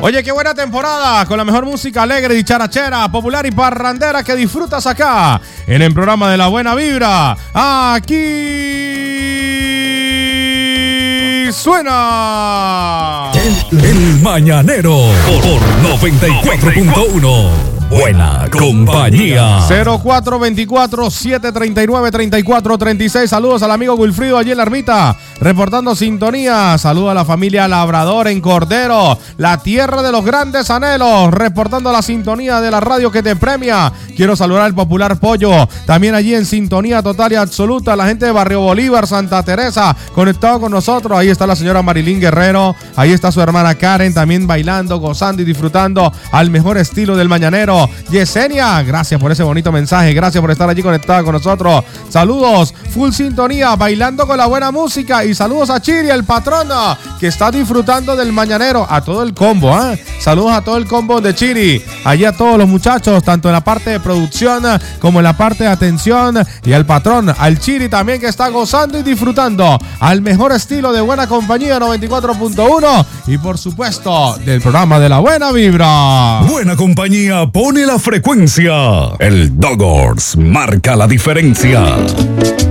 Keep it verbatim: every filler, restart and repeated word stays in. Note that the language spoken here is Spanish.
Oye, qué buena temporada con la mejor música alegre, dicharachera, popular y parrandera que disfrutas acá en el programa de la buena vibra. Aquí suena El, el Mañanero por noventa y cuatro punto uno. Buena compañía. cero cuatro dos cuatro, siete tres nueve, tres cuatro tres seis. Saludos al amigo Wilfrido allí en la ermita, reportando sintonía. Saludos a la familia Labrador en Cordero, la tierra de los grandes anhelos, reportando la sintonía de la radio que te premia. Quiero saludar al popular Pollo, también allí en sintonía total y absoluta. La gente de Barrio Bolívar, Santa Teresa, conectado con nosotros. Ahí está la señora Marilyn Guerrero, ahí está su hermana Karen, también bailando, gozando y disfrutando al mejor estilo del mañanero. Yesenia, gracias por ese bonito mensaje, gracias por estar allí conectada con nosotros. Saludos, full sintonía, bailando con la buena música. Y saludos a Chiri, el patrón, que está disfrutando del mañanero. A todo el combo, ¿eh? Saludos a todo el combo de Chiri, allí a todos los muchachos, tanto en la parte de producción como en la parte de atención. Y al patrón, al Chiri también, que está gozando y disfrutando al mejor estilo de buena compañía noventa y cuatro punto uno. Y por supuesto, del programa de la buena vibra. Buena compañía pone la frecuencia. El Doggors marca la diferencia.